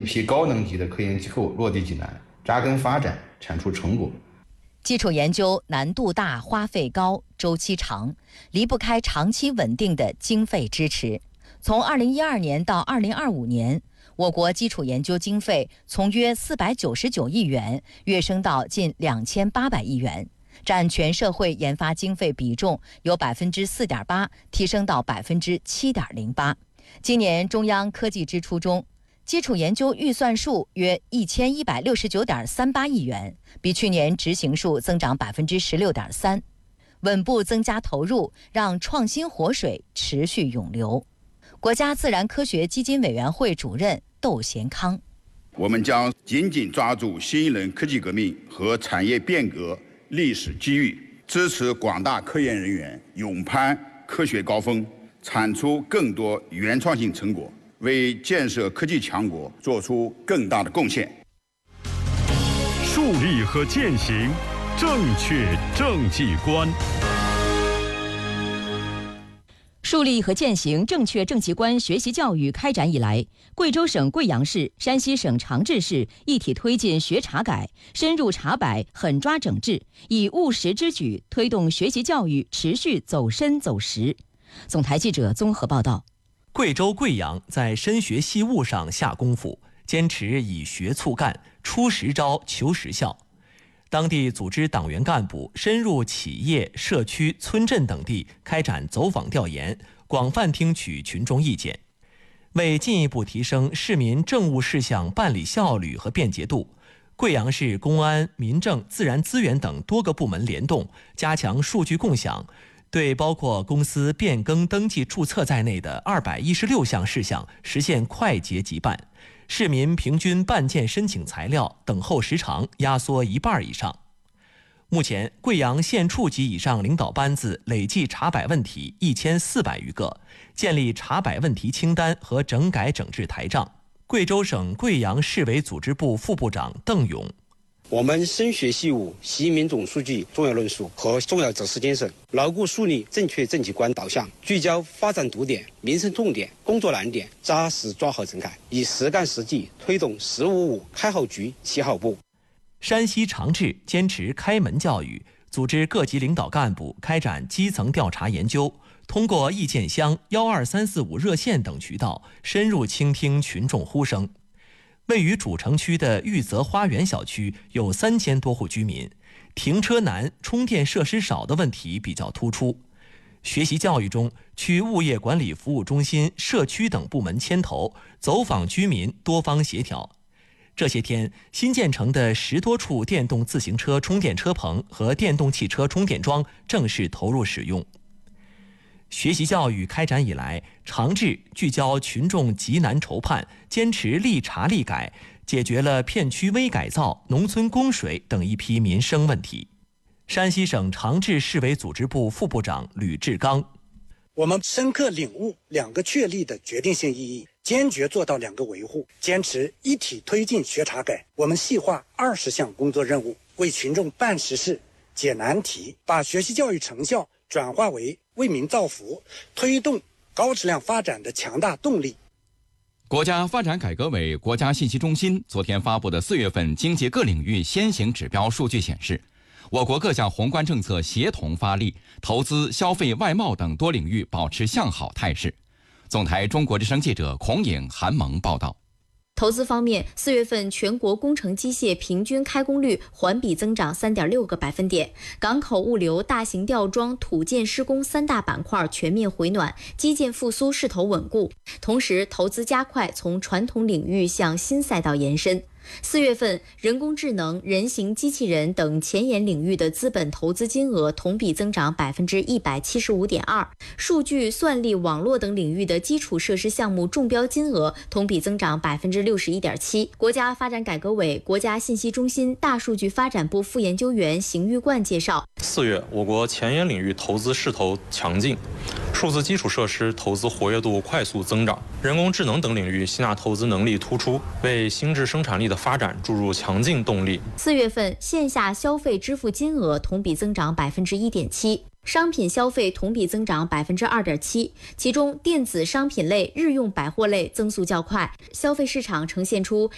批高能级的科研机构落地济南，扎根发展，产出成果。 基础研究难度大、花费高、周期长，离不开长期稳定的经费支持。从2012年到2025年，我国基础研究经费从约499亿元跃升到近2800亿元，占全社会研发经费比重由4.8%提升到7.08%。今年中央科技支出中，基础研究预算数约1169.38亿元，比去年执行数增长16.3%，稳步增加投入，让创新活水持续涌流。国家自然科学基金委员会主任窦贤康： 我们将紧紧抓住新一轮科技革命和产业变革历史机遇，支持广大科研人员勇攀科学高峰，产出更多原创性成果，为建设科技强国做出更大的贡献。 树立和践行正确政绩观。 树立和践行正确政绩观学习教育开展以来，贵州省贵阳市、山西省长治市一体推进学查改，深入查摆，狠抓整治，以务实之举推动学习教育持续走深走实。总台记者综合报道。 贵州贵阳在深学细务上下功夫，坚持以学促干，出实招求实效。当地组织党员干部深入企业、社区、村镇等地开展走访调研，广泛听取群众意见。为进一步提升市民政务事项办理效率和便捷度，贵阳市公安、民政、自然资源等多个部门联动，加强数据共享，对包括公司变更登记注册在内的216项事项实现快捷即办，市民平均办件申请材料等候时长压缩1半以上。目前，贵阳县处级以上领导班子累计查摆问题1400余个，建立查摆问题清单和整改整治台账。贵州省贵阳市委组织部副部长邓勇： 我们深学细务、习民总书记重要论述和重要指示精神，牢固树立正确政绩观导向，聚焦发展堵点、民生重点、工作难点，扎实抓好整改，以实干实际推动1055开好局、起好步。 山西长治坚持开门教育，组织各级领导干部开展基层调查研究，通过意见箱、12345热线等渠道，深入倾听群众呼声。位于主城区的玉泽花园小区有3000多户居民，停车难、充电设施少的问题比较突出。学习教育中，区物业管理服务中心、社区等部门牵头，走访居民，多方协调。这些天，新建成的10多处电动自行车充电车棚和电动汽车充电桩正式投入使用。学习教育开展以来，长治聚焦群众急难愁盼，坚持立查立改，解决了片区微改造、农村供水等一批民生问题。山西省长治市委组织部副部长吕志刚： 我们深刻领悟2个确立的决定性意义，坚决做到2个维护，坚持一体推进学查改。我们细化20项工作任务，为群众办实事、解难题，把学习教育成效转化为为民造福、推动高质量发展的强大动力。 国家发展改革委、国家信息中心昨天发布的4月份经济各领域先行指标数据显示，我国各项宏观政策协同发力，投资、消费、外贸等多领域保持向好态势。总台中国之声记者孔颖、韩萌报道。 投资方面，4月份全国工程机械平均开工率环比增长3.6个百分点，港口物流、大型吊装、土建施工3大板块全面回暖，基建复苏势头稳固。同时，投资加快从传统领域向新赛道延伸。4月份，人工智能、人形机器人等前沿领域的资本投资金额同比增长175.2%，数据、算力、网络等领域的基础设施项目中标金额同比增长61.7%。国家发展改革委、国家信息中心大数据发展部副研究员邢玉冠介绍 ，4月我国前沿领域投资势头强劲，数字基础设施投资活跃度快速增长，人工智能等领域吸纳投资能力突出，为新质生产力的发展注入强劲动力。 4月份线下消费支付金额同比增长1.7%，商品消费同比增长2.7%，其中电子商品类、日用百货类增速较快，消费市场呈现出